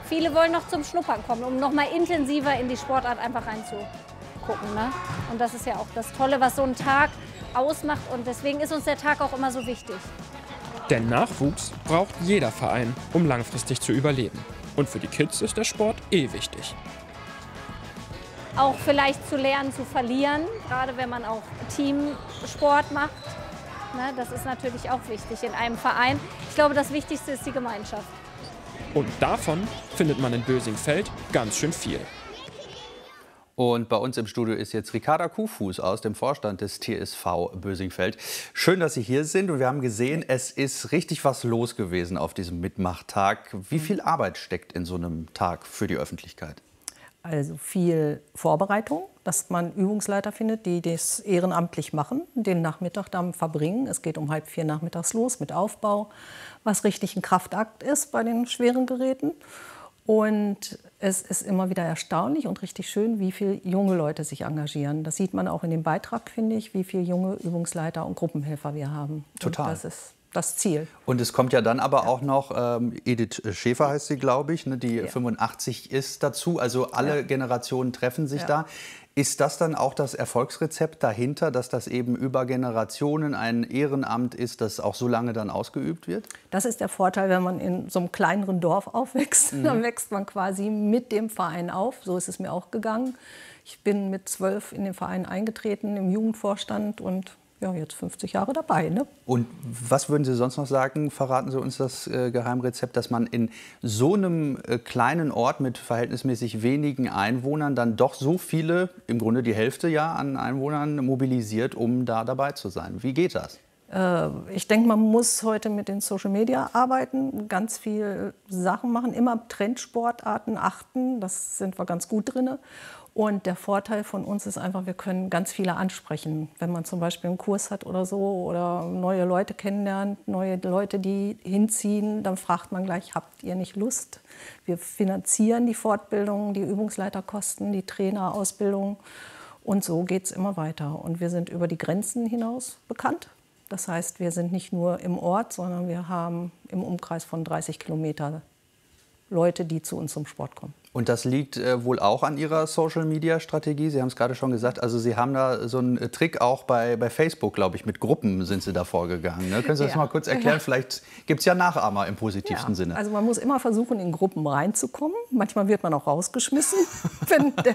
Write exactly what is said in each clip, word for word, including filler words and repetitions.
viele wollen noch zum Schnuppern kommen, um noch mal intensiver in die Sportart einfach reinzugucken. Ne? Und das ist ja auch das Tolle, was so ein Tag ausmacht. Und deswegen ist uns der Tag auch immer so wichtig. Denn Nachwuchs braucht jeder Verein, um langfristig zu überleben. Und für die Kids ist der Sport eh wichtig. Auch vielleicht zu lernen, zu verlieren, gerade wenn man auch Teamsport macht. Ne, das ist natürlich auch wichtig in einem Verein. Ich glaube, das Wichtigste ist die Gemeinschaft. Und davon findet man in Bösingfeld ganz schön viel. Und bei uns im Studio ist jetzt Ricarda Kuhfuß aus dem Vorstand des T S V Bösingfeld. Schön, dass Sie hier sind. Und wir haben gesehen, es ist richtig was los gewesen auf diesem Mitmachtag. Wie viel Arbeit steckt in so einem Tag für die Öffentlichkeit? Also viel Vorbereitung, dass man Übungsleiter findet, die das ehrenamtlich machen, den Nachmittag dann verbringen. Es geht um halb vier nachmittags los mit Aufbau, was richtig ein Kraftakt ist bei den schweren Geräten. Und es ist immer wieder erstaunlich und richtig schön, wie viele junge Leute sich engagieren. Das sieht man auch in dem Beitrag, finde ich, wie viele junge Übungsleiter und Gruppenhelfer wir haben. Total. Und das ist das Ziel. Und es kommt ja dann aber auch noch, ähm, Edith Schäfer heißt sie, glaube ich, ne, die Ja. fünfundachtzig ist dazu. Also alle Ja. Generationen treffen sich Ja. da. Ist das dann auch das Erfolgsrezept dahinter, dass das eben über Generationen ein Ehrenamt ist, das auch so lange dann ausgeübt wird? Das ist der Vorteil, wenn man in so einem kleineren Dorf aufwächst. Mhm. Dann wächst man quasi mit dem Verein auf. So ist es mir auch gegangen. Ich bin mit zwölf in den Verein eingetreten, im Jugendvorstand und ja, jetzt fünfzig Jahre dabei. Ne? Und was würden Sie sonst noch sagen? Verraten Sie uns das äh, Geheimrezept, dass man in so einem äh, kleinen Ort mit verhältnismäßig wenigen Einwohnern dann doch so viele, im Grunde die Hälfte ja an Einwohnern mobilisiert, um da dabei zu sein. Wie geht das? Äh, ich denke, man muss heute mit den Social Media arbeiten, ganz viel Sachen machen, immer Trendsportarten achten, das sind wir ganz gut drin. Und der Vorteil von uns ist einfach, wir können ganz viele ansprechen. Wenn man zum Beispiel einen Kurs hat oder so oder neue Leute kennenlernt, neue Leute, die hinziehen, dann fragt man gleich, habt ihr nicht Lust? Wir finanzieren die Fortbildung, die Übungsleiterkosten, die Trainerausbildung und so geht es immer weiter. Und wir sind über die Grenzen hinaus bekannt. Das heißt, wir sind nicht nur im Ort, sondern wir haben im Umkreis von dreißig Kilometern Leute, die zu uns zum Sport kommen. Und das liegt äh, wohl auch an Ihrer Social-Media-Strategie. Sie haben es gerade schon gesagt, also Sie haben da so einen äh, Trick auch bei, bei Facebook, glaube ich, mit Gruppen sind Sie da vorgegangen. Ne? Können Sie das Ja. mal kurz erklären? Vielleicht gibt es ja Nachahmer im positivsten Ja, Sinne. also man muss immer versuchen, in Gruppen reinzukommen. Manchmal wird man auch rausgeschmissen, wenn der,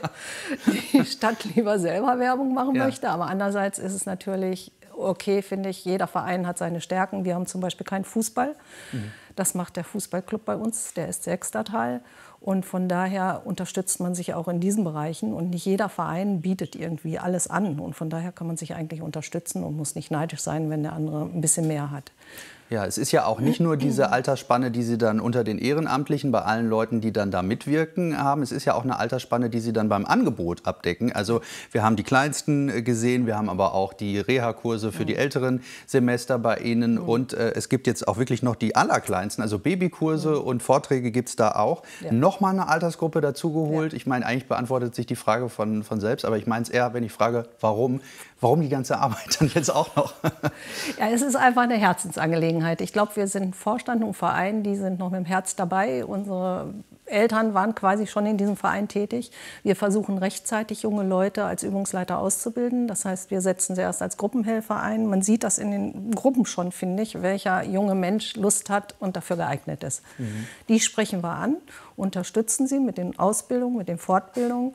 die Stadt lieber selber Werbung machen Ja. möchte. Aber andererseits ist es natürlich okay, finde ich, jeder Verein hat seine Stärken. Wir haben zum Beispiel keinen Fußball. Mhm. Das macht der Fußballclub bei uns, der S C Extertal. Und von daher unterstützt man sich auch in diesen Bereichen. Und nicht jeder Verein bietet irgendwie alles an. Und von daher kann man sich eigentlich unterstützen und muss nicht neidisch sein, wenn der andere ein bisschen mehr hat. Ja, es ist ja auch nicht nur diese Altersspanne, die Sie dann unter den Ehrenamtlichen, bei allen Leuten, die dann da mitwirken, haben. Es ist ja auch eine Altersspanne, die Sie dann beim Angebot abdecken. Also wir haben die Kleinsten gesehen, wir haben aber auch die Reha-Kurse für die älteren Semester bei Ihnen. Und äh, es gibt jetzt auch wirklich noch die Allerkleinsten, also Babykurse und Vorträge gibt es da auch. Ja. Nochmal eine Altersgruppe dazugeholt. Ja. Ich meine, eigentlich beantwortet sich die Frage von, von selbst, aber ich meine es eher, wenn ich frage, warum? Warum die ganze Arbeit dann jetzt auch noch? Ja, es ist einfach eine Herzensangelegenheit. Ich glaube, wir sind Vorstand und Verein, die sind noch mit dem Herz dabei. Unsere Eltern waren quasi schon in diesem Verein tätig. Wir versuchen rechtzeitig junge Leute als Übungsleiter auszubilden. Das heißt, wir setzen sie erst als Gruppenhelfer ein. Man sieht das in den Gruppen schon, finde ich, welcher junge Mensch Lust hat und dafür geeignet ist. Mhm. Die sprechen wir an, unterstützen sie mit den Ausbildungen, mit den Fortbildungen.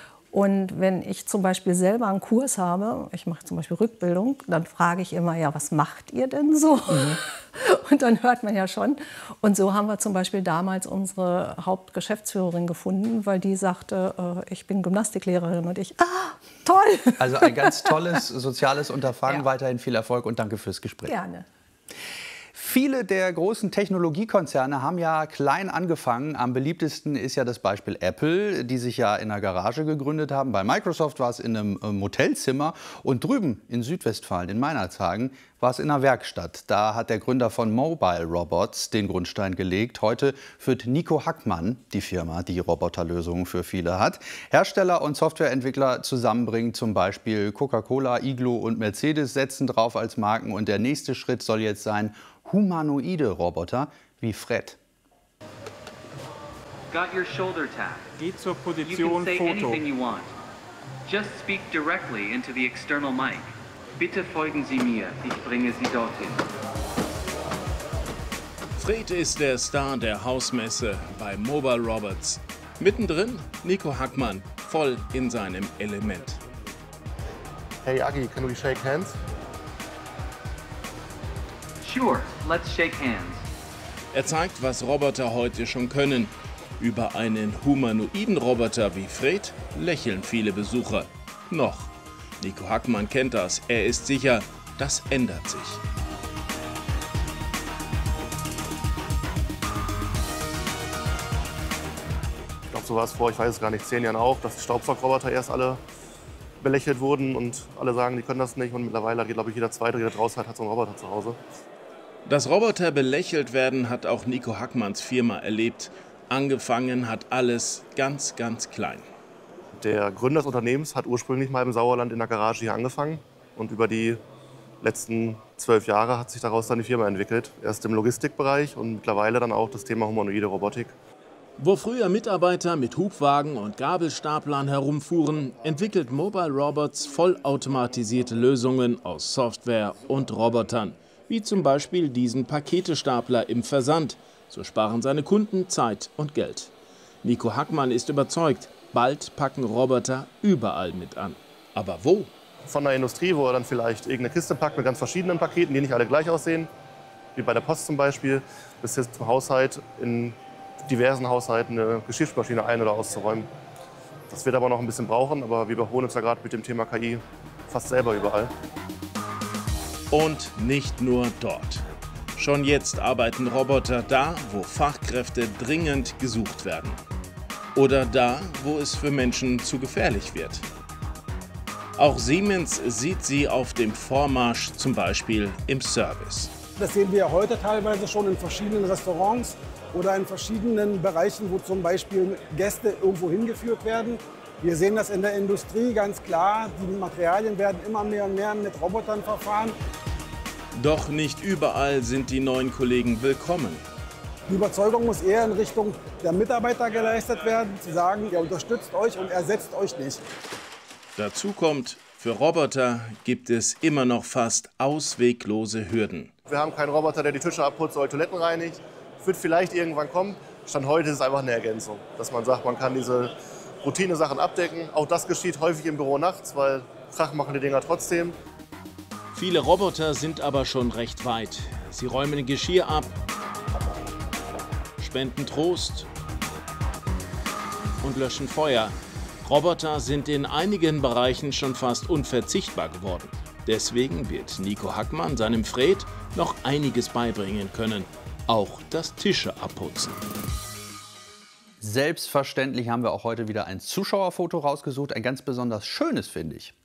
Und wenn ich zum Beispiel selber einen Kurs habe, ich mache zum Beispiel Rückbildung, dann frage ich immer, ja, was macht ihr denn so? Mhm. Und dann hört man ja schon. Und so haben wir zum Beispiel damals unsere Hauptgeschäftsführerin gefunden, weil die sagte, äh, ich bin Gymnastiklehrerin. Und ich, ah, toll! Also ein ganz tolles soziales Unterfangen. Ja. Weiterhin viel Erfolg und danke fürs Gespräch. Gerne. Viele der großen Technologiekonzerne haben ja klein angefangen. Am beliebtesten ist ja das Beispiel Apple, die sich ja in einer Garage gegründet haben. Bei Microsoft war es in einem Hotelzimmer und drüben in Südwestfalen, in Meinerzhagen, war es in einer Werkstatt. Da hat der Gründer von Mobile Robots den Grundstein gelegt. Heute führt Nico Hackmann die Firma, die Roboterlösungen für viele hat. Hersteller und Softwareentwickler zusammenbringen, zum Beispiel Coca-Cola, Iglo und Mercedes setzen drauf als Marken. Und der nächste Schritt soll jetzt sein, humanoide Roboter wie Fred. got your shoulder tap. Geht zur You Position can say Foto. anything you want. Just speak directly into the external mic. Bitte folgen Sie mir, ich bringe Sie dorthin. Fred ist der Star der Hausmesse bei Mobile Robots. Mittendrin Nico Hackmann, voll in seinem Element. Hey Agi, can we shake hands? Sure, let's shake hands. Er zeigt, was Roboter heute schon können. Über einen humanoiden Roboter wie Fred lächeln viele Besucher. Noch. Nico Hackmann kennt das. Er ist sicher, das ändert sich. Ich glaube, so war es vor, ich weiß es gar nicht, zehn Jahren auch, dass die Staubsaugroboter erst alle belächelt wurden und alle sagen, die können das nicht. Und mittlerweile geht, glaube ich, jeder Zweite, der draußen hat, hat so einen Roboter zu Hause. Dass Roboter belächelt werden, hat auch Nico Hackmanns Firma erlebt. Angefangen hat alles ganz, ganz klein. Der Gründer des Unternehmens hat ursprünglich mal im Sauerland in der Garage hier angefangen. Und über die letzten zwölf Jahre hat sich daraus dann die Firma entwickelt. Erst im Logistikbereich und mittlerweile dann auch das Thema humanoide Robotik. Wo früher Mitarbeiter mit Hubwagen und Gabelstaplern herumfuhren, entwickelt Mobile Robots vollautomatisierte Lösungen aus Software und Robotern. Wie zum Beispiel diesen Paketestapler im Versand. So sparen seine Kunden Zeit und Geld. Nico Hackmann ist überzeugt, bald packen Roboter überall mit an. Aber wo? Von der Industrie, wo er dann vielleicht irgendeine Kiste packt mit ganz verschiedenen Paketen, die nicht alle gleich aussehen. Wie bei der Post zum Beispiel, bis jetzt zum Haushalt in diversen Haushalten eine Geschirrspülmaschine ein- oder auszuräumen. Das wird aber noch ein bisschen brauchen, aber wir überholen uns ja gerade mit dem Thema K I fast selber überall. Und nicht nur dort. Schon jetzt arbeiten Roboter da, wo Fachkräfte dringend gesucht werden. Oder da, wo es für Menschen zu gefährlich wird. Auch Siemens sieht sie auf dem Vormarsch, zum Beispiel im Service. Das sehen wir heute teilweise schon in verschiedenen Restaurants oder in verschiedenen Bereichen, wo zum Beispiel Gäste irgendwo hingeführt werden. Wir sehen das in der Industrie ganz klar. Die Materialien werden immer mehr und mehr mit Robotern verfahren. Doch nicht überall sind die neuen Kollegen willkommen. Die Überzeugung muss eher in Richtung der Mitarbeiter geleistet werden, zu sagen, er unterstützt euch und ersetzt euch nicht. Dazu kommt, für Roboter gibt es immer noch fast ausweglose Hürden. Wir haben keinen Roboter, der die Tische abputzt oder Toiletten reinigt. Wird vielleicht irgendwann kommen. Stand heute ist es einfach eine Ergänzung, dass man sagt, man kann diese Routine-Sachen abdecken. Auch das geschieht häufig im Büro nachts, weil Krach machen die Dinger trotzdem. Viele Roboter sind aber schon recht weit. Sie räumen Geschirr ab, spenden Trost und löschen Feuer. Roboter sind in einigen Bereichen schon fast unverzichtbar geworden. Deswegen wird Nico Hackmann seinem Fred noch einiges beibringen können. Auch das Tische abputzen. Selbstverständlich haben wir auch heute wieder ein Zuschauerfoto rausgesucht. Ein ganz besonders schönes, finde ich.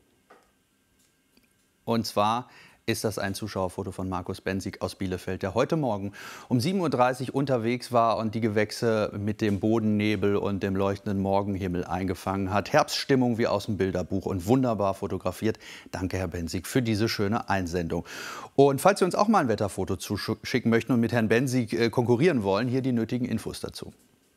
Und zwar ist das ein Zuschauerfoto von Markus Bensig aus Bielefeld, der heute Morgen um sieben Uhr dreißig unterwegs war und die Gewächse mit dem Bodennebel und dem leuchtenden Morgenhimmel eingefangen hat. Herbststimmung wie aus dem Bilderbuch und wunderbar fotografiert. Danke, Herr Bensig, für diese schöne Einsendung. Und falls Sie uns auch mal ein Wetterfoto zuschicken möchten und mit Herrn Bensig äh, konkurrieren wollen, hier die nötigen Infos dazu.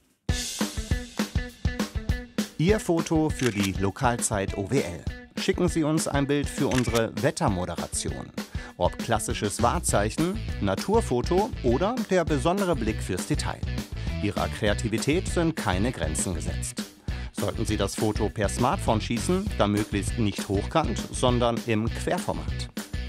Ihr Foto für die Lokalzeit O W L. Schicken Sie uns ein Bild für unsere Wettermoderation. Ob klassisches Wahrzeichen, Naturfoto oder der besondere Blick fürs Detail. Ihrer Kreativität sind keine Grenzen gesetzt. Sollten Sie das Foto per Smartphone schießen, dann möglichst nicht hochkant, sondern im Querformat.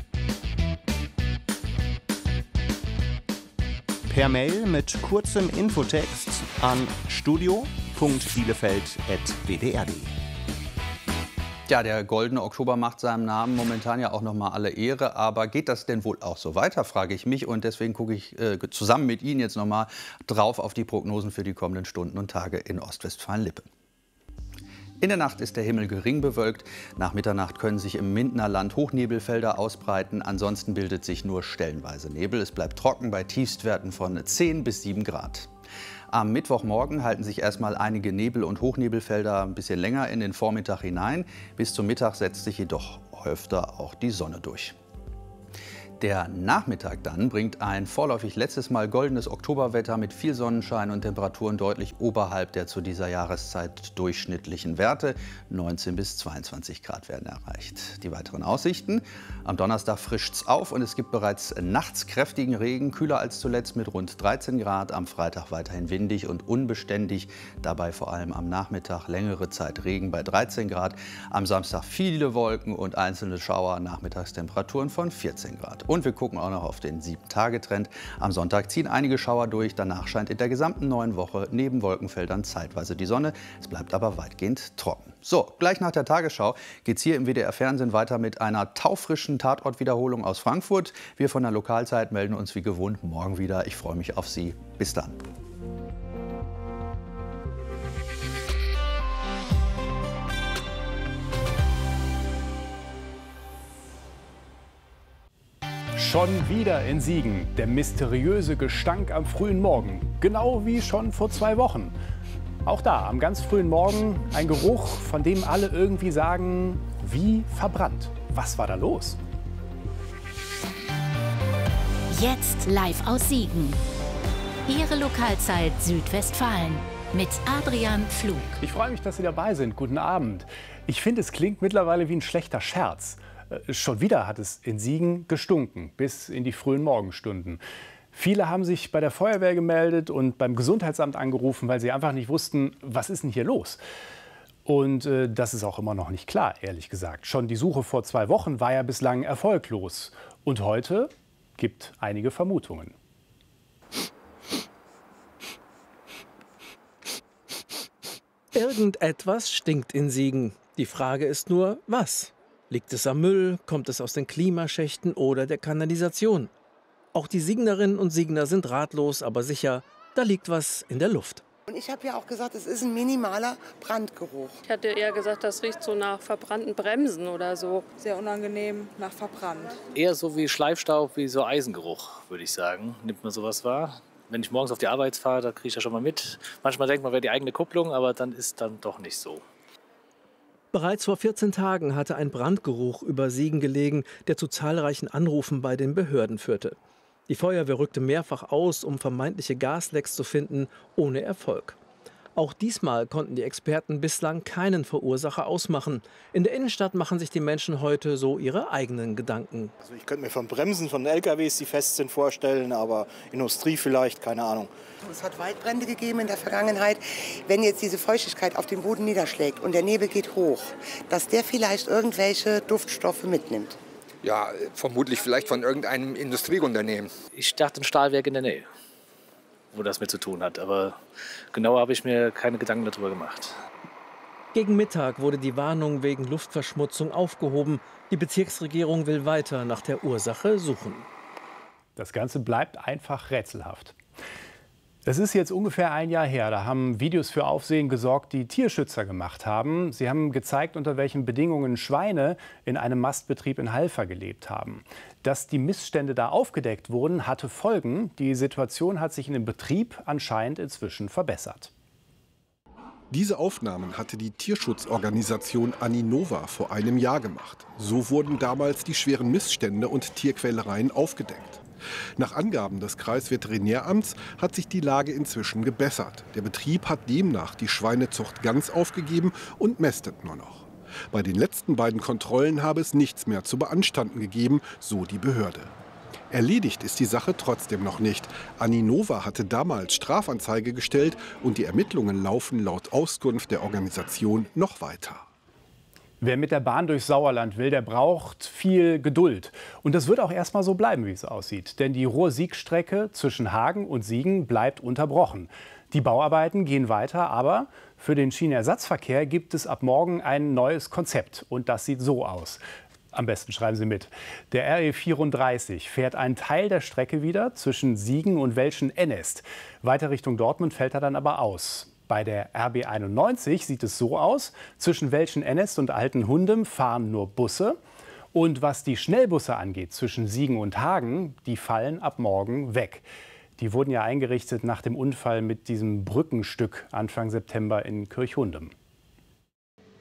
Per Mail mit kurzem Infotext an studio punkt bielefeld at w d r punkt d e. Ja, der goldene Oktober macht seinem Namen momentan ja auch noch mal alle Ehre. Aber geht das denn wohl auch so weiter, frage ich mich. Und deswegen gucke ich äh, zusammen mit Ihnen jetzt noch mal drauf auf die Prognosen für die kommenden Stunden und Tage in Ostwestfalen-Lippe. In der Nacht ist der Himmel gering bewölkt. Nach Mitternacht können sich im Mindener Land Hochnebelfelder ausbreiten. Ansonsten bildet sich nur stellenweise Nebel. Es bleibt trocken bei Tiefstwerten von zehn bis sieben Grad. Am Mittwochmorgen halten sich erstmal einige Nebel- und Hochnebelfelder ein bisschen länger in den Vormittag hinein. Bis zum Mittag setzt sich jedoch öfter auch die Sonne durch. Der Nachmittag dann bringt ein vorläufig letztes Mal goldenes Oktoberwetter mit viel Sonnenschein und Temperaturen deutlich oberhalb der zu dieser Jahreszeit durchschnittlichen Werte. neunzehn bis zweiundzwanzig Grad werden erreicht. Die weiteren Aussichten: Am Donnerstag frischt es auf und es gibt bereits nachts kräftigen Regen, kühler als zuletzt mit rund dreizehn Grad. Am Freitag weiterhin windig und unbeständig, dabei vor allem am Nachmittag längere Zeit Regen bei dreizehn Grad. Am Samstag viele Wolken und einzelne Schauer, Nachmittagstemperaturen von vierzehn Grad. Und wir gucken auch noch auf den sieben Tage Trend. Am Sonntag ziehen einige Schauer durch. Danach scheint in der gesamten neuen Woche neben Wolkenfeldern zeitweise die Sonne. Es bleibt aber weitgehend trocken. So, gleich nach der Tagesschau geht es hier im W D R-Fernsehen weiter mit einer taufrischen Tatortwiederholung aus Frankfurt. Wir von der Lokalzeit melden uns wie gewohnt morgen wieder. Ich freue mich auf Sie. Bis dann. Schon wieder in Siegen, der mysteriöse Gestank am frühen Morgen, genau wie schon vor zwei Wochen. Auch da, am ganz frühen Morgen, ein Geruch, von dem alle irgendwie sagen, wie verbrannt. Was war da los? Jetzt live aus Siegen. Ihre Lokalzeit Südwestfalen mit Adrian Pflug. Ich freue mich, dass Sie dabei sind. Guten Abend. Ich finde, es klingt mittlerweile wie ein schlechter Scherz. Schon wieder hat es in Siegen gestunken, bis in die frühen Morgenstunden. Viele haben sich bei der Feuerwehr gemeldet und beim Gesundheitsamt angerufen, weil sie einfach nicht wussten, was ist denn hier los? Und äh, das ist auch immer noch nicht klar, ehrlich gesagt. Schon die Suche vor zwei Wochen war ja bislang erfolglos. Und heute gibt einige Vermutungen. Irgendetwas stinkt in Siegen. Die Frage ist nur, was? Liegt es am Müll, kommt es aus den Klimaschächten oder der Kanalisation? Auch die Siegnerinnen und Siegner sind ratlos, aber sicher, da liegt was in der Luft. Und ich habe ja auch gesagt, es ist ein minimaler Brandgeruch. Ich hatte eher gesagt, das riecht so nach verbrannten Bremsen oder so. Sehr unangenehm, nach verbrannt. Eher so wie Schleifstaub, wie so Eisengeruch, würde ich sagen. Nimmt man sowas wahr? Wenn ich morgens auf die Arbeit fahre, da kriege ich ja schon mal mit. Manchmal denkt man, wäre die eigene Kupplung, aber dann ist dann doch nicht so. Bereits vor vierzehn Tagen hatte ein Brandgeruch über Siegen gelegen, der zu zahlreichen Anrufen bei den Behörden führte. Die Feuerwehr rückte mehrfach aus, um vermeintliche Gaslecks zu finden, ohne Erfolg. Auch diesmal konnten die Experten bislang keinen Verursacher ausmachen. In der Innenstadt machen sich die Menschen heute so ihre eigenen Gedanken. Also ich könnte mir von Bremsen von L K Ws, die fest sind, vorstellen, aber Industrie vielleicht, keine Ahnung. Es hat Waldbrände gegeben in der Vergangenheit. Wenn jetzt diese Feuchtigkeit auf den Boden niederschlägt und der Nebel geht hoch, dass der vielleicht irgendwelche Duftstoffe mitnimmt. Ja, vermutlich vielleicht von irgendeinem Industrieunternehmen. Ich dachte, ein Stahlwerk in der Nähe, wo das mit zu tun hat. Aber genauer habe ich mir keine Gedanken darüber gemacht. Gegen Mittag wurde die Warnung wegen Luftverschmutzung aufgehoben. Die Bezirksregierung will weiter nach der Ursache suchen. Das Ganze bleibt einfach rätselhaft. Es ist jetzt ungefähr ein Jahr her, da haben Videos für Aufsehen gesorgt, die Tierschützer gemacht haben. Sie haben gezeigt, unter welchen Bedingungen Schweine in einem Mastbetrieb in Halver gelebt haben. Dass die Missstände da aufgedeckt wurden, hatte Folgen. Die Situation hat sich in dem Betrieb anscheinend inzwischen verbessert. Diese Aufnahmen hatte die Tierschutzorganisation Aninova vor einem Jahr gemacht. So wurden damals die schweren Missstände und Tierquälereien aufgedeckt. Nach Angaben des Kreisveterinäramts hat sich die Lage inzwischen gebessert. Der Betrieb hat demnach die Schweinezucht ganz aufgegeben und mästet nur noch. Bei den letzten beiden Kontrollen habe es nichts mehr zu beanstanden gegeben, so die Behörde. Erledigt ist die Sache trotzdem noch nicht. Aninova hatte damals Strafanzeige gestellt und die Ermittlungen laufen laut Auskunft der Organisation noch weiter. Wer mit der Bahn durchs Sauerland will, der braucht viel Geduld. Und das wird auch erstmal so bleiben, wie es aussieht. Denn die Ruhr-Sieg-Strecke zwischen Hagen und Siegen bleibt unterbrochen. Die Bauarbeiten gehen weiter, aber für den Schienenersatzverkehr gibt es ab morgen ein neues Konzept. Und das sieht so aus. Am besten schreiben Sie mit. Der R E vierunddreißig fährt einen Teil der Strecke wieder zwischen Siegen und Welschen-Ennest. Weiter Richtung Dortmund fällt er dann aber aus. Bei der R B einundneunzig sieht es so aus, zwischen Welschen-Ennest und Altenhundem fahren nur Busse. Und was die Schnellbusse angeht, zwischen Siegen und Hagen, die fallen ab morgen weg. Die wurden ja eingerichtet nach dem Unfall mit diesem Brückenstück Anfang September in Kirchhundem.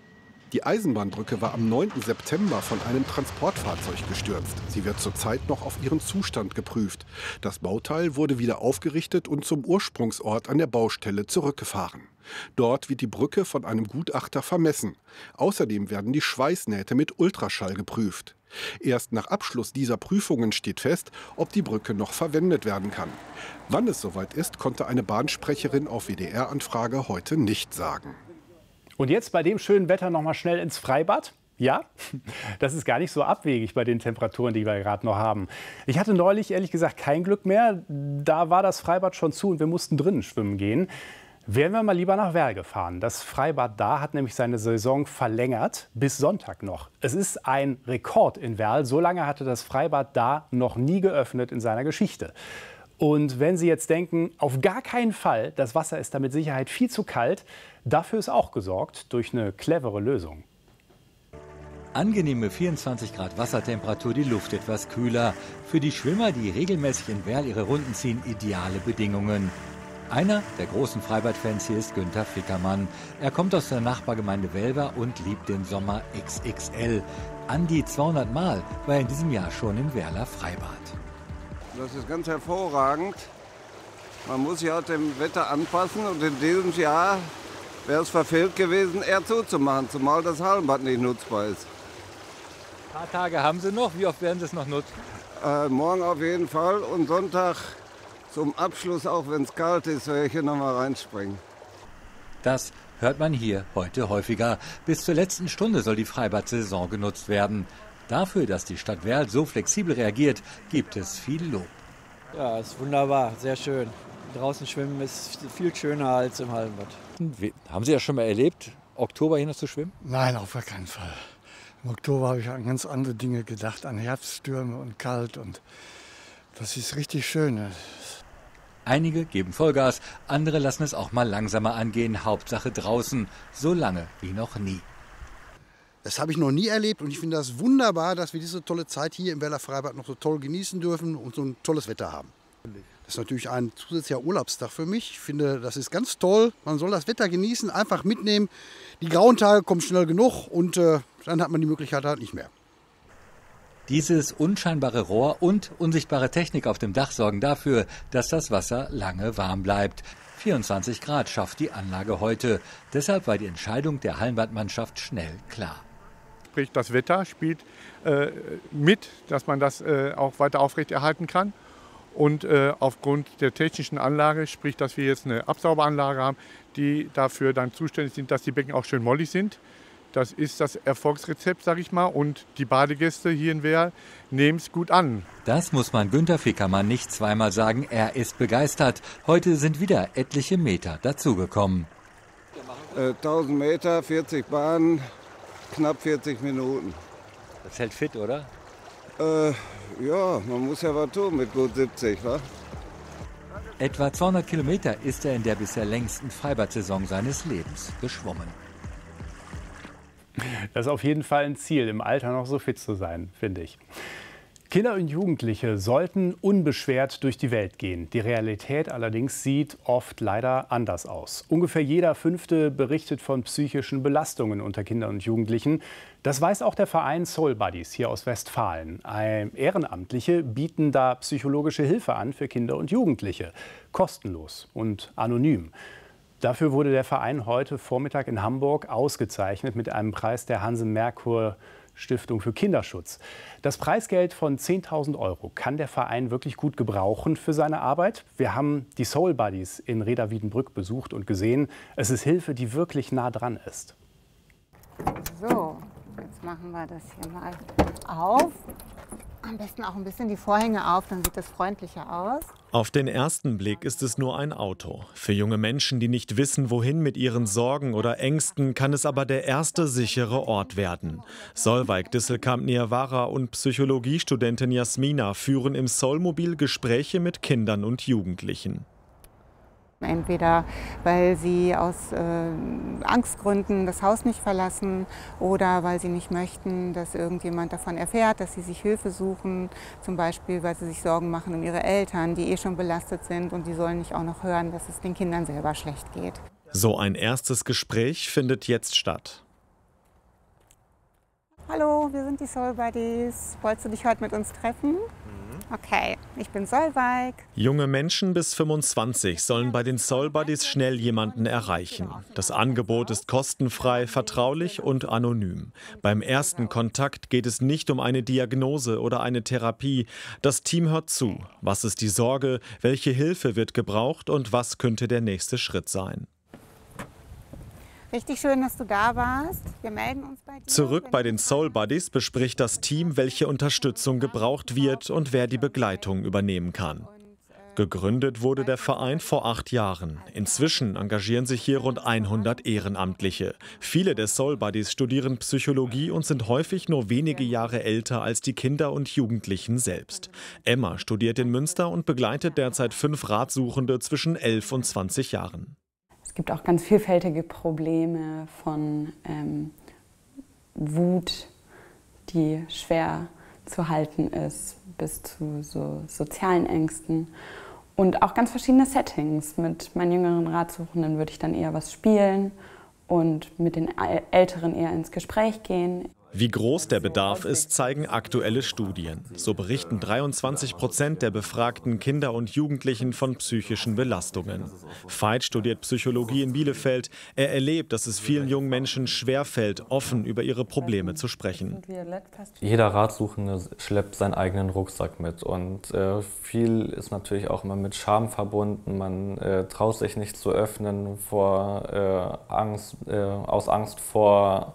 Die Eisenbahnbrücke war am neunten September von einem Transportfahrzeug gestürzt. Sie wird zurzeit noch auf ihren Zustand geprüft. Das Bauteil wurde wieder aufgerichtet und zum Ursprungsort an der Baustelle zurückgefahren. Dort wird die Brücke von einem Gutachter vermessen. Außerdem werden die Schweißnähte mit Ultraschall geprüft. Erst nach Abschluss dieser Prüfungen steht fest, ob die Brücke noch verwendet werden kann. Wann es soweit ist, konnte eine Bahnsprecherin auf W D R-Anfrage heute nicht sagen. Und jetzt bei dem schönen Wetter noch mal schnell ins Freibad? Ja, das ist gar nicht so abwegig bei den Temperaturen, die wir gerade noch haben. Ich hatte neulich ehrlich gesagt kein Glück mehr. Da war das Freibad schon zu und wir mussten drinnen schwimmen gehen. Wären wir mal lieber nach Werl gefahren. Das Freibad da hat nämlich seine Saison verlängert bis Sonntag noch. Es ist ein Rekord in Werl. So lange hatte das Freibad da noch nie geöffnet in seiner Geschichte. Und wenn Sie jetzt denken, auf gar keinen Fall, das Wasser ist da mit Sicherheit viel zu kalt, dafür ist auch gesorgt durch eine clevere Lösung. Angenehme vierundzwanzig Grad Wassertemperatur, die Luft etwas kühler. Für die Schwimmer, die regelmäßig in Werl ihre Runden ziehen, ideale Bedingungen. Einer der großen Freibad-Fans hier ist Günther Fickermann. Er kommt aus der Nachbargemeinde Welver und liebt den Sommer X X L. An die zweihundert Mal war er in diesem Jahr schon im Werler Freibad. Das ist ganz hervorragend. Man muss sich auch dem Wetter anpassen und in diesem Jahr wäre es verfehlt gewesen, eher zuzumachen, zumal das Hallenbad nicht nutzbar ist. Ein paar Tage haben Sie noch. Wie oft werden Sie es noch nutzen? Äh, morgen auf jeden Fall und Sonntag zum Abschluss, auch wenn es kalt ist, werde ich hier noch mal reinspringen. Das hört man hier heute häufiger. Bis zur letzten Stunde soll die Freibad-Saison genutzt werden. Dafür, dass die Stadt Werl so flexibel reagiert, gibt es viel Lob. Ja, ist wunderbar, sehr schön. Draußen schwimmen ist viel schöner als im Hallenbad. Haben Sie ja schon mal erlebt, Oktober hier noch zu schwimmen? Nein, auf gar keinen Fall. Im Oktober habe ich an ganz andere Dinge gedacht, an Herbststürme und kalt. Und das ist richtig schön. Einige geben Vollgas, andere lassen es auch mal langsamer angehen. Hauptsache draußen, so lange wie noch nie. Das habe ich noch nie erlebt und ich finde das wunderbar, dass wir diese tolle Zeit hier im Werler Freibad noch so toll genießen dürfen und so ein tolles Wetter haben. Das ist natürlich ein zusätzlicher Urlaubstag für mich. Ich finde, das ist ganz toll. Man soll das Wetter genießen, einfach mitnehmen. Die grauen Tage kommen schnell genug und äh, dann hat man die Möglichkeit halt nicht mehr. Dieses unscheinbare Rohr und unsichtbare Technik auf dem Dach sorgen dafür, dass das Wasser lange warm bleibt. vierundzwanzig Grad schafft die Anlage heute. Deshalb war die Entscheidung der Hallenbadmannschaft schnell klar. Sprich, das Wetter spielt äh, mit, dass man das äh, auch weiter aufrechterhalten kann. Und äh, aufgrund der technischen Anlage, sprich, dass wir jetzt eine Absauberanlage haben, die dafür dann zuständig sind, dass die Becken auch schön mollig sind. Das ist das Erfolgsrezept, sag ich mal. Und die Badegäste hier in Werl nehmen es gut an. Das muss man Günther Fickermann nicht zweimal sagen. Er ist begeistert. Heute sind wieder etliche Meter dazugekommen. Äh, tausend Meter, vierzig Bahnen, knapp vierzig Minuten. Das hält fit, oder? Äh, ja, man muss ja was tun mit gut siebzig, wa? Etwa zweihundert Kilometer ist er in der bisher längsten Freibad-Saison seines Lebens geschwommen. Das ist auf jeden Fall ein Ziel, im Alter noch so fit zu sein, finde ich. Kinder und Jugendliche sollten unbeschwert durch die Welt gehen. Die Realität allerdings sieht oft leider anders aus. Ungefähr jeder Fünfte berichtet von psychischen Belastungen unter Kindern und Jugendlichen. Das weiß auch der Verein Soul Buddies hier aus Westfalen. Ehrenamtliche bieten da psychologische Hilfe an für Kinder und Jugendliche. Kostenlos und anonym. Dafür wurde der Verein heute Vormittag in Hamburg ausgezeichnet mit einem Preis der Hanse-Merkur-Stiftung für Kinderschutz. Das Preisgeld von zehntausend Euro kann der Verein wirklich gut gebrauchen für seine Arbeit. Wir haben die Soul Buddies in Reda-Wiedenbrück besucht und gesehen, es ist Hilfe, die wirklich nah dran ist. So, jetzt machen wir das hier mal auf. Am besten auch ein bisschen die Vorhänge auf, dann sieht das freundlicher aus. Auf den ersten Blick ist es nur ein Auto. Für junge Menschen, die nicht wissen, wohin mit ihren Sorgen oder Ängsten, kann es aber der erste sichere Ort werden. Solveig Disselkamp-Niawara und Psychologiestudentin Jasmina führen im Soulmobil Gespräche mit Kindern und Jugendlichen. Entweder weil sie aus äh, Angstgründen das Haus nicht verlassen oder weil sie nicht möchten, dass irgendjemand davon erfährt, dass sie sich Hilfe suchen. Zum Beispiel, weil sie sich Sorgen machen um ihre Eltern, die eh schon belastet sind und die sollen nicht auch noch hören, dass es den Kindern selber schlecht geht. So ein erstes Gespräch findet jetzt statt. Hallo, wir sind die Soul Buddies. Wolltest du dich heute mit uns treffen? Okay, ich bin Solveig. Junge Menschen bis fünfundzwanzig sollen bei den Soul Buddies schnell jemanden erreichen. Das Angebot ist kostenfrei, vertraulich und anonym. Beim ersten Kontakt geht es nicht um eine Diagnose oder eine Therapie. Das Team hört zu. Was ist die Sorge? Welche Hilfe wird gebraucht? Und was könnte der nächste Schritt sein? Richtig schön, dass du da warst. Wir melden uns bei dir. Zurück bei den Soul Buddies bespricht das Team, welche Unterstützung gebraucht wird und wer die Begleitung übernehmen kann. Gegründet wurde der Verein vor acht Jahren. Inzwischen engagieren sich hier rund hundert Ehrenamtliche. Viele der Soul Buddies studieren Psychologie und sind häufig nur wenige Jahre älter als die Kinder und Jugendlichen selbst. Emma studiert in Münster und begleitet derzeit fünf Ratsuchende zwischen elf und zwanzig Jahren. Es gibt auch ganz vielfältige Probleme von ähm, Wut, die schwer zu halten ist, bis zu so sozialen Ängsten und auch ganz verschiedene Settings. Mit meinen jüngeren Ratsuchenden würde ich dann eher was spielen und mit den Älteren eher ins Gespräch gehen. Wie groß der Bedarf ist, zeigen aktuelle Studien. So berichten dreiundzwanzig Prozent der befragten Kinder und Jugendlichen von psychischen Belastungen. Veit studiert Psychologie in Bielefeld. Er erlebt, dass es vielen jungen Menschen schwerfällt, offen über ihre Probleme zu sprechen. Jeder Ratsuchende schleppt seinen eigenen Rucksack mit und äh, viel ist natürlich auch immer mit Scham verbunden. Man äh, traut sich nicht zu öffnen vor äh, Angst, äh, aus Angst vor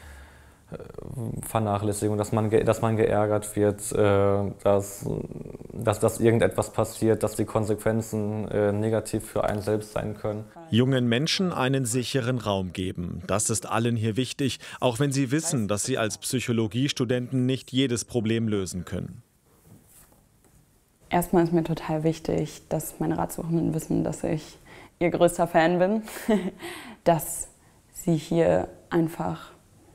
Vernachlässigung, dass man, dass man geärgert wird, dass, dass, dass irgendetwas passiert, dass die Konsequenzen negativ für einen selbst sein können. Jungen Menschen einen sicheren Raum geben. Das ist allen hier wichtig, auch wenn sie wissen, dass sie als Psychologiestudenten nicht jedes Problem lösen können. Erstmal ist mir total wichtig, dass meine Ratsuchenden wissen, dass ich ihr größter Fan bin, dass sie hier einfach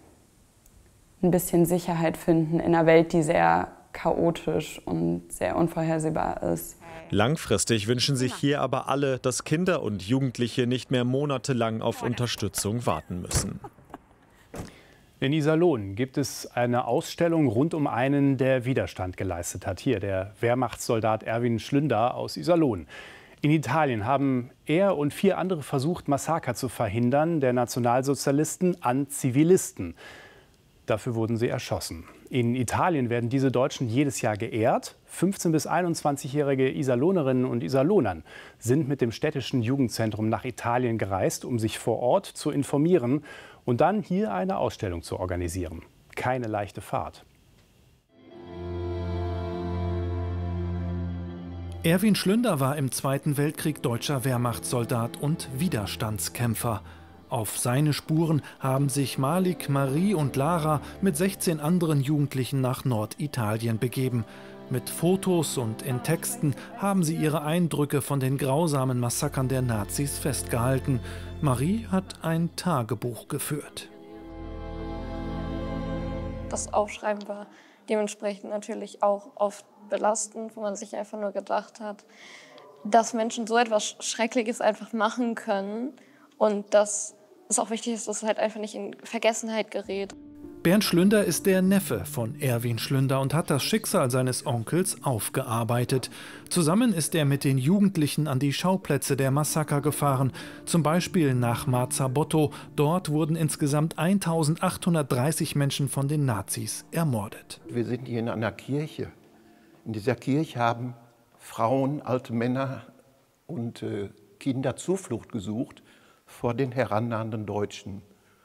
ein bisschen Sicherheit finden in einer Welt, die sehr chaotisch und sehr unvorhersehbar ist. Langfristig wünschen sich hier aber alle, dass Kinder und Jugendliche nicht mehr monatelang auf Unterstützung warten müssen. In Iserlohn gibt es eine Ausstellung rund um einen, der Widerstand geleistet hat. Hier der Wehrmachtssoldat Erwin Schlünder aus Iserlohn. In Italien haben er und vier andere versucht, Massaker zu verhindern, der Nationalsozialisten an Zivilisten. Dafür wurden sie erschossen. In Italien werden diese Deutschen jedes Jahr geehrt. fünfzehn- bis einundzwanzigjährige Iserlohnerinnen und Iserlohnern sind mit dem städtischen Jugendzentrum nach Italien gereist, um sich vor Ort zu informieren und dann hier eine Ausstellung zu organisieren. Keine leichte Fahrt. Erwin Schlünder war im Zweiten Weltkrieg deutscher Wehrmachtssoldat und Widerstandskämpfer. Auf seine Spuren haben sich Malik, Marie und Lara mit sechzehn anderen Jugendlichen nach Norditalien begeben. Mit Fotos und in Texten haben sie ihre Eindrücke von den grausamen Massakern der Nazis festgehalten. Marie hat ein Tagebuch geführt. Das Aufschreiben war dementsprechend natürlich auch oft belastend, wo man sich einfach nur gedacht hat, dass Menschen so etwas Schreckliches einfach machen können und dass es auch wichtig ist, dass es halt einfach nicht in Vergessenheit gerät. Bernd Schlünder ist der Neffe von Erwin Schlünder und hat das Schicksal seines Onkels aufgearbeitet. Zusammen ist er mit den Jugendlichen an die Schauplätze der Massaker gefahren, zum Beispiel nach Marzabotto. Dort wurden insgesamt eintausendachthundertdreißig Menschen von den Nazis ermordet. Wir sind hier in einer Kirche. In dieser Kirche haben Frauen, alte Männer und äh, Kinder Zuflucht gesucht vor den herannahenden Deutschen.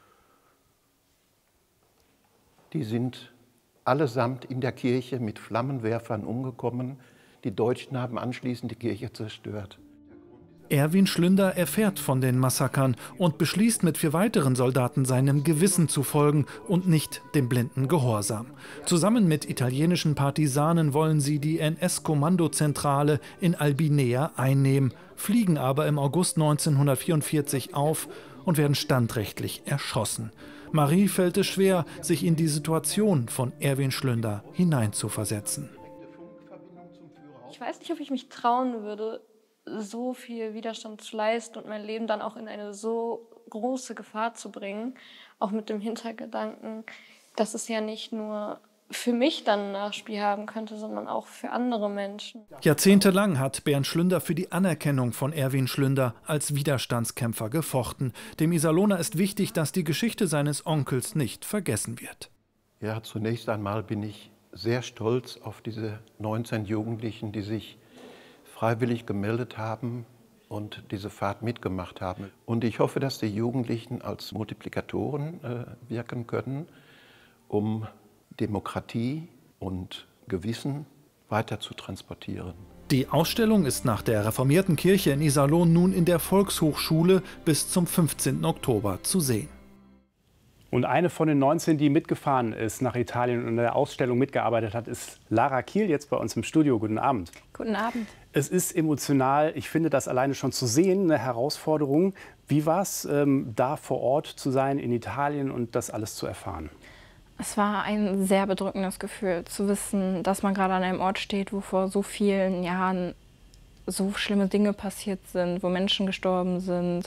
Die sind allesamt in der Kirche mit Flammenwerfern umgekommen. Die Deutschen haben anschließend die Kirche zerstört. Erwin Schlünder erfährt von den Massakern und beschließt mit vier weiteren Soldaten seinem Gewissen zu folgen und nicht dem blinden Gehorsam. Zusammen mit italienischen Partisanen wollen sie die N S-Kommandozentrale in Albinea einnehmen, fliegen aber im August neunzehnhundertvierundvierzig auf und werden standrechtlich erschossen. Marie fällt es schwer, sich in die Situation von Erwin Schlünder hineinzuversetzen. Ich weiß nicht, ob ich mich trauen würde, so viel Widerstand zu leisten und mein Leben dann auch in eine so große Gefahr zu bringen, auch mit dem Hintergedanken, dass es ja nicht nur für mich dann ein Nachspiel haben könnte, sondern auch für andere Menschen. Jahrzehntelang hat Bernd Schlünder für die Anerkennung von Erwin Schlünder als Widerstandskämpfer gefochten. Dem Iserlohner ist wichtig, dass die Geschichte seines Onkels nicht vergessen wird. Ja, zunächst einmal bin ich sehr stolz auf diese neunzehn Jugendlichen, die sich freiwillig gemeldet haben und diese Fahrt mitgemacht haben. Und ich hoffe, dass die Jugendlichen als Multiplikatoren äh, wirken können, um Demokratie und Gewissen weiter zu transportieren. Die Ausstellung ist nach der reformierten Kirche in Iserlohn nun in der Volkshochschule bis zum fünfzehnten Oktober zu sehen. Und eine von den neunzehn, die mitgefahren ist nach Italien und in der Ausstellung mitgearbeitet hat, ist Lara Kiel, jetzt bei uns im Studio. Guten Abend. Guten Abend. Es ist emotional, ich finde das alleine schon zu sehen, eine Herausforderung. Wie war es, ähm, da vor Ort zu sein in Italien und das alles zu erfahren? Es war ein sehr bedrückendes Gefühl, zu wissen, dass man gerade an einem Ort steht, wo vor so vielen Jahren so schlimme Dinge passiert sind, wo Menschen gestorben sind.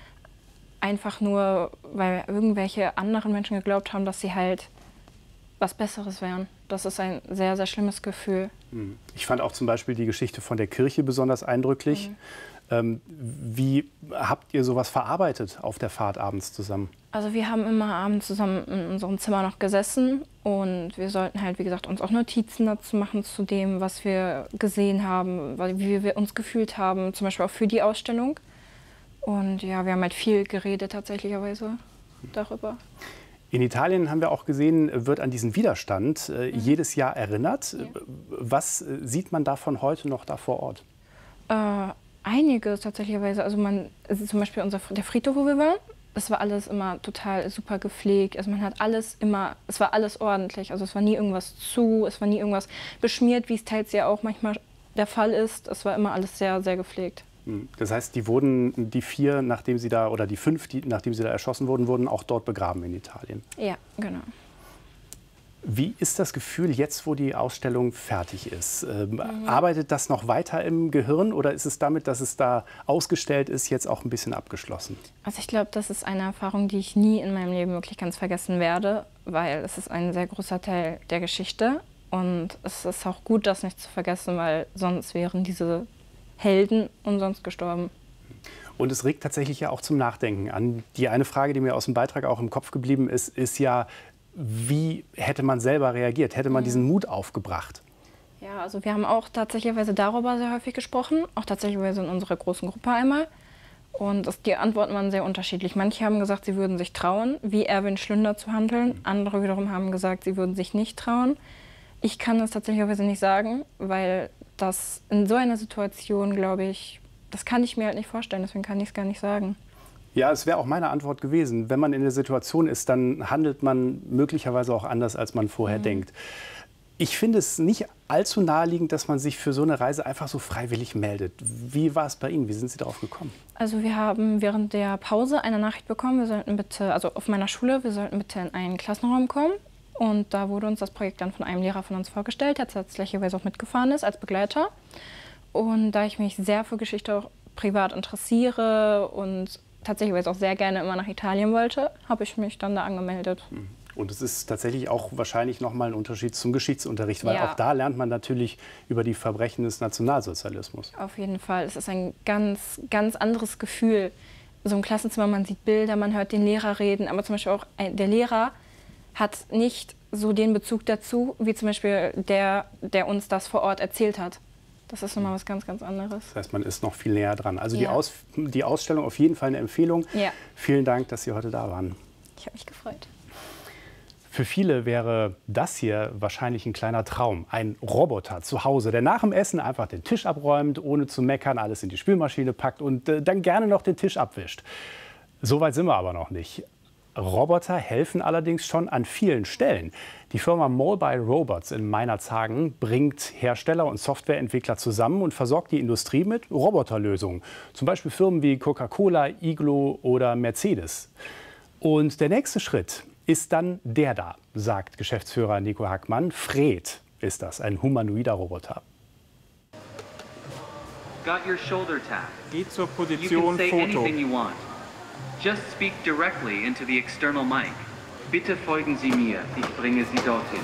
Einfach nur, weil irgendwelche anderen Menschen geglaubt haben, dass sie halt was Besseres wären. Das ist ein sehr, sehr schlimmes Gefühl. Ich fand auch zum Beispiel die Geschichte von der Kirche besonders eindrücklich. Mhm. Ähm, wie habt ihr sowas verarbeitet auf der Fahrt abends zusammen? Also wir haben immer abends zusammen in unserem Zimmer noch gesessen und wir sollten halt, wie gesagt, uns auch Notizen dazu machen zu dem, was wir gesehen haben, wie wir uns gefühlt haben, zum Beispiel auch für die Ausstellung. Und ja, wir haben halt viel geredet tatsächlicherweise darüber. In Italien haben wir auch gesehen, wird an diesen Widerstand äh, mhm. jedes Jahr erinnert. Ja. Was äh, sieht man davon heute noch da vor Ort? Äh, einiges tatsächlicherweise. Also man, also zum Beispiel unser, der Friedhof, wo wir waren, das war alles immer total super gepflegt. Also man hat alles immer, es war alles ordentlich. Also es war nie irgendwas zu, es war nie irgendwas beschmiert, wie es teils ja auch manchmal der Fall ist. Es war immer alles sehr, sehr gepflegt. Das heißt, die wurden, die vier, nachdem sie da, oder die fünf, die, nachdem sie da erschossen wurden, wurden auch dort begraben in Italien. Ja, genau. Wie ist das Gefühl jetzt, wo die Ausstellung fertig ist? Ähm, mhm. Arbeitet das noch weiter im Gehirn oder ist es damit, dass es da ausgestellt ist, jetzt auch ein bisschen abgeschlossen? Also ich glaube, das ist eine Erfahrung, die ich nie in meinem Leben wirklich ganz vergessen werde, weil es ist ein sehr großer Teil der Geschichte und es ist auch gut, das nicht zu vergessen, weil sonst wären diese Helden umsonst gestorben. Und es regt tatsächlich ja auch zum Nachdenken an. Die eine Frage, die mir aus dem Beitrag auch im Kopf geblieben ist, ist ja, wie hätte man selber reagiert? Hätte man diesen Mut aufgebracht? Ja, also wir haben auch tatsächlich darüber sehr häufig gesprochen, auch tatsächlich in unserer großen Gruppe einmal. Und das, die Antworten waren sehr unterschiedlich. Manche haben gesagt, sie würden sich trauen, wie Erwin Schlünder zu handeln. Andere wiederum haben gesagt, sie würden sich nicht trauen. Ich kann das tatsächlich nicht sagen, weil das in so einer Situation, glaube ich, das kann ich mir halt nicht vorstellen, deswegen kann ich es gar nicht sagen. Ja, es wäre auch meine Antwort gewesen. Wenn man in der Situation ist, dann handelt man möglicherweise auch anders, als man vorher mhm. denkt. Ich finde es nicht allzu naheliegend, dass man sich für so eine Reise einfach so freiwillig meldet. Wie war es bei Ihnen? Wie sind Sie darauf gekommen? Also wir haben während der Pause eine Nachricht bekommen, wir sollten bitte, also auf meiner Schule, wir sollten bitte in einen Klassenraum kommen. Und da wurde uns das Projekt dann von einem Lehrer von uns vorgestellt, der tatsächlich auch mitgefahren ist als Begleiter. Und da ich mich sehr für Geschichte auch privat interessiere und tatsächlich auch sehr gerne immer nach Italien wollte, habe ich mich dann da angemeldet. Und es ist tatsächlich auch wahrscheinlich noch mal ein Unterschied zum Geschichtsunterricht, weil ja. auch da lernt man natürlich über die Verbrechen des Nationalsozialismus. Auf jeden Fall. Es ist ein ganz, ganz anderes Gefühl. So im Klassenzimmer, man sieht Bilder, man hört den Lehrer reden, aber zum Beispiel auch der Lehrer hat nicht so den Bezug dazu, wie zum Beispiel der, der uns das vor Ort erzählt hat. Das ist nochmal was ganz, ganz anderes. Das heißt, man ist noch viel näher dran. Also ja. die, Aus, die Ausstellung auf jeden Fall eine Empfehlung. Ja. Vielen Dank, dass Sie heute da waren. Ich habe mich gefreut. Für viele wäre das hier wahrscheinlich ein kleiner Traum. Ein Roboter zu Hause, der nach dem Essen einfach den Tisch abräumt, ohne zu meckern, alles in die Spülmaschine packt und äh, dann gerne noch den Tisch abwischt. So weit sind wir aber noch nicht. Roboter helfen allerdings schon an vielen Stellen. Die Firma Mobile Robots in Meinerzhagen bringt Hersteller und Softwareentwickler zusammen und versorgt die Industrie mit Roboterlösungen. Zum Beispiel Firmen wie Coca-Cola, Iglo oder Mercedes. Und der nächste Schritt ist dann der da, sagt Geschäftsführer Nico Hackmann. Fred ist das, ein humanoider Roboter. Got your shoulder tap. Geht zur Position you can say Foto. anything you want. Just speak directly into the external mic. Bitte folgen Sie mir, ich bringe Sie dorthin.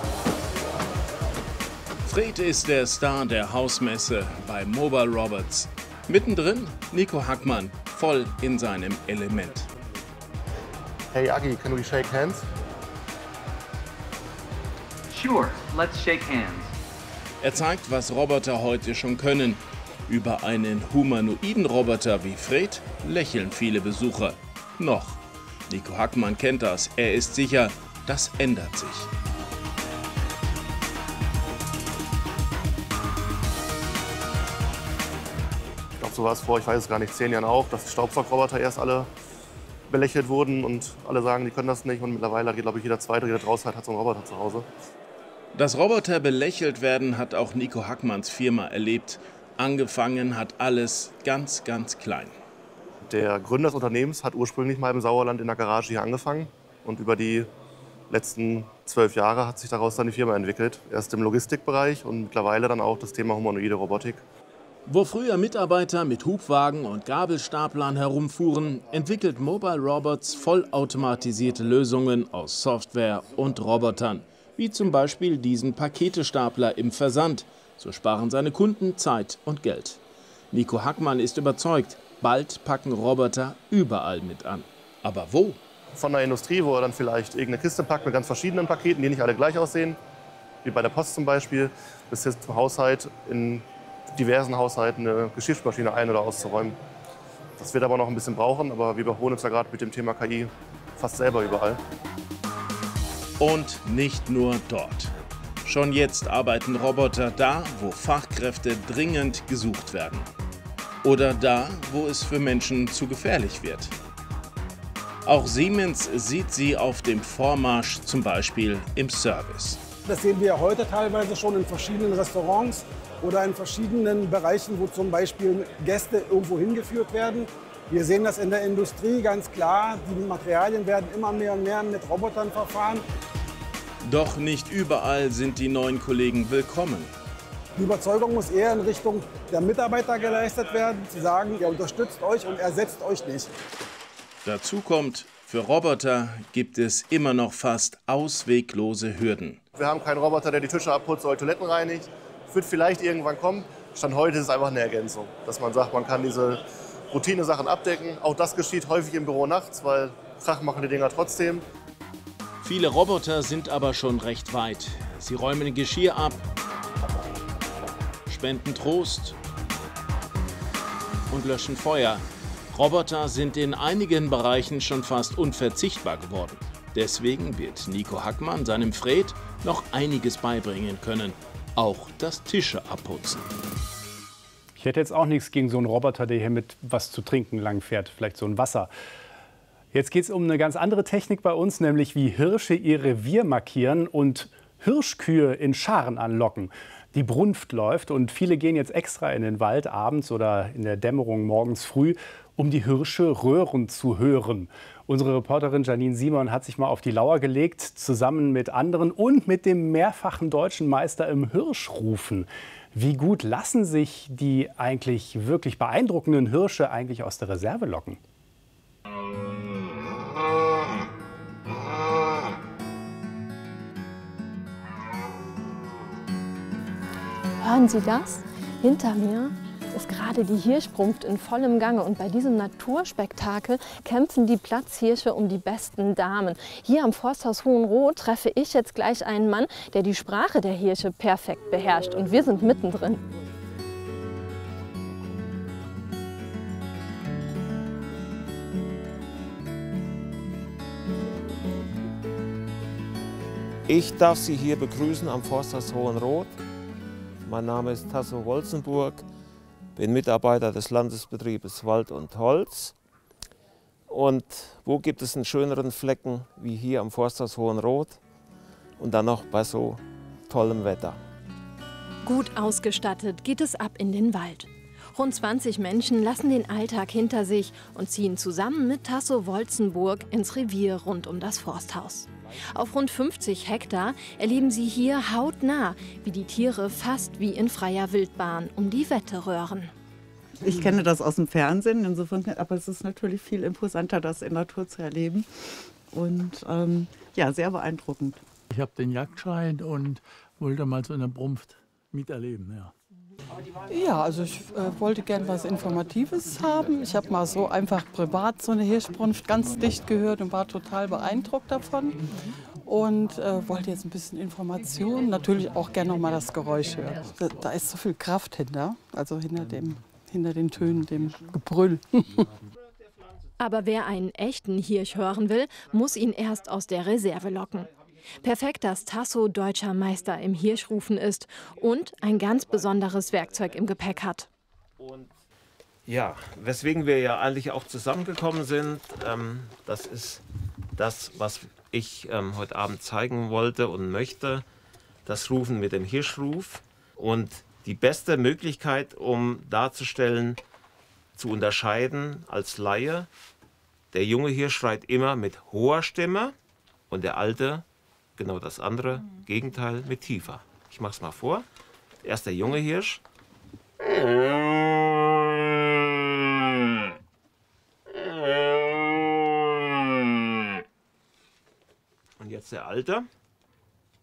Fred ist der Star der Hausmesse bei Mobile Robots. Mittendrin Nico Hackmann, voll in seinem Element. Hey Agi, can we shake hands? Sure, let's shake hands. Er zeigt, was Roboter heute schon können. Über einen humanoiden Roboter wie Fred lächeln viele Besucher. Noch. Nico Hackmann kennt das. Er ist sicher, das ändert sich. Ich glaube, so war es vor, ich weiß es gar nicht, zehn Jahren auch, dass die Staubsaugroboter erst alle belächelt wurden und alle sagen, die können das nicht. Und mittlerweile hat, glaube ich, jeder Zweite, der draußen hat, hat so einen Roboter zu Hause. Dass Roboter belächelt werden, hat auch Nico Hackmanns Firma erlebt. Angefangen hat alles ganz, ganz klein. Der Gründer des Unternehmens hat ursprünglich mal im Sauerland in der Garage hier angefangen. Und über die letzten zwölf Jahre hat sich daraus dann die Firma entwickelt. Erst im Logistikbereich und mittlerweile dann auch das Thema humanoide Robotik. Wo früher Mitarbeiter mit Hubwagen und Gabelstaplern herumfuhren, entwickelt Mobile Robots vollautomatisierte Lösungen aus Software und Robotern. Wie zum Beispiel diesen Paketestapler im Versand. So sparen seine Kunden Zeit und Geld. Nico Hackmann ist überzeugt, bald packen Roboter überall mit an. Aber wo? Von der Industrie, wo er dann vielleicht irgendeine Kiste packt mit ganz verschiedenen Paketen, die nicht alle gleich aussehen, wie bei der Post zum Beispiel, bis jetzt zum Haushalt in diversen Haushalten eine Geschirrspülmaschine ein- oder auszuräumen. Das wird aber noch ein bisschen brauchen, aber wir überholen uns ja gerade mit dem Thema K I fast selber überall. Und nicht nur dort. Schon jetzt arbeiten Roboter da, wo Fachkräfte dringend gesucht werden. Oder da, wo es für Menschen zu gefährlich wird. Auch Siemens sieht sie auf dem Vormarsch, zum Beispiel im Service. Das sehen wir heute teilweise schon in verschiedenen Restaurants oder in verschiedenen Bereichen, wo zum Beispiel Gäste irgendwo hingeführt werden. Wir sehen das in der Industrie ganz klar. Die Materialien werden immer mehr und mehr mit Robotern verfahren. Doch nicht überall sind die neuen Kollegen willkommen. Die Überzeugung muss eher in Richtung der Mitarbeiter geleistet werden, zu sagen, er unterstützt euch und ersetzt euch nicht. Dazu kommt, für Roboter gibt es immer noch fast ausweglose Hürden. Wir haben keinen Roboter, der die Tische abputzt oder Toiletten reinigt. Wird vielleicht irgendwann kommen. Stand heute ist es einfach eine Ergänzung, dass man sagt, man kann diese Routine-Sachen abdecken. Auch das geschieht häufig im Büro nachts, weil Krach machen die Dinger trotzdem. Viele Roboter sind aber schon recht weit. Sie räumen Geschirr ab, spenden Trost und löschen Feuer. Roboter sind in einigen Bereichen schon fast unverzichtbar geworden. Deswegen wird Nico Hackmann seinem Fred noch einiges beibringen können. Auch das Tische abputzen. Ich hätte jetzt auch nichts gegen so einen Roboter, der hier mit was zu trinken langfährt, vielleicht so ein Wasser. Jetzt geht es um eine ganz andere Technik bei uns, nämlich wie Hirsche ihr Revier markieren und Hirschkühe in Scharen anlocken. Die Brunft läuft und viele gehen jetzt extra in den Wald abends oder in der Dämmerung morgens früh, um die Hirsche röhren zu hören. Unsere Reporterin Janine Simon hat sich mal auf die Lauer gelegt, zusammen mit anderen und mit dem mehrfachen deutschen Meister im Hirschrufen. Wie gut lassen sich die eigentlich wirklich beeindruckenden Hirsche eigentlich aus der Reserve locken? Hören Sie das? Hinter mir ist gerade die Hirschbrunft in vollem Gange und bei diesem Naturspektakel kämpfen die Platzhirsche um die besten Damen. Hier am Forsthaus Hohenroth treffe ich jetzt gleich einen Mann, der die Sprache der Hirsche perfekt beherrscht und wir sind mittendrin. Ich darf Sie hier begrüßen am Forsthaus Hohenroth. Mein Name ist Tasso Wolzenburg, bin Mitarbeiter des Landesbetriebes Wald und Holz. Und wo gibt es einen schöneren Flecken wie hier am Forsthaus Hohenroth und dann noch bei so tollem Wetter. Gut ausgestattet geht es ab in den Wald. Rund zwanzig Menschen lassen den Alltag hinter sich und ziehen zusammen mit Tasso Wolzenburg ins Revier rund um das Forsthaus. Auf rund fünfzig Hektar erleben sie hier hautnah, wie die Tiere fast wie in freier Wildbahn um die Wette röhren. Ich kenne das aus dem Fernsehen, insofern, aber es ist natürlich viel imposanter, das in Natur zu erleben. und ähm, ja, sehr beeindruckend. Ich habe den Jagdschein und wollte mal so eine Brunft miterleben. Ja. Ja, also ich äh, wollte gern was Informatives haben. Ich habe mal so einfach privat so eine Hirschbrunft ganz dicht gehört und war total beeindruckt davon. Und äh, wollte jetzt ein bisschen Information, natürlich auch gerne noch mal das Geräusch hören. Da, da ist so viel Kraft hinter, also hinter, dem, hinter den Tönen, dem Gebrüll. Aber wer einen echten Hirsch hören will, muss ihn erst aus der Reserve locken. Perfekt, dass Tasso deutscher Meister im Hirschrufen ist und ein ganz besonderes Werkzeug im Gepäck hat. Ja, weswegen wir ja eigentlich auch zusammengekommen sind, ähm, das ist das, was ich ähm, heute Abend zeigen wollte und möchte, das Rufen mit dem Hirschruf. Und die beste Möglichkeit, um darzustellen, zu unterscheiden als Laie, der junge Hirsch schreit immer mit hoher Stimme und der alte genau das andere, Gegenteil, mit tiefer. Ich mache es mal vor. Erst der junge Hirsch. Und jetzt der alte.